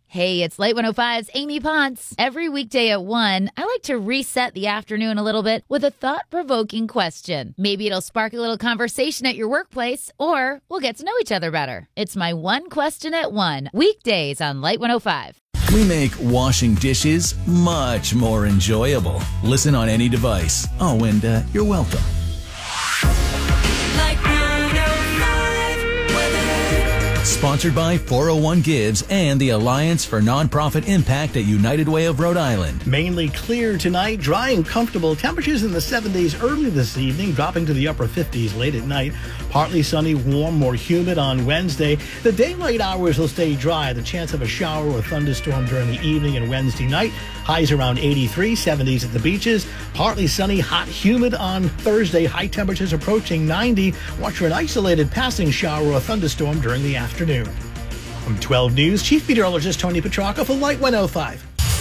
Hey, it's Light 105's Amy Ponce. Every weekday at 1, I like to reset the afternoon a little bit with a thought-provoking question. Maybe it'll spark a little conversation at your workplace, or we'll get to know each other better. It's my One Question at 1, weekdays on Light 105. We make washing dishes much more enjoyable. Listen on any device. Oh, and you're welcome. Sponsored by 401 Gives and the Alliance for Nonprofit Impact at United Way of Rhode Island. Mainly clear tonight, dry and comfortable. Temperatures in the 70s early this evening, dropping to the upper 50s late at night. Partly sunny, warm, more humid on Wednesday. The daylight hours will stay dry. The chance of a shower or thunderstorm during the evening and Wednesday night. Highs around 83, 70s at the beaches. Partly sunny, hot, humid on Thursday. High temperatures approaching 90. Watch for an isolated passing shower or thunderstorm during the afternoon. From 12 News, Chief Meteorologist Tony Petrarca for Light 105.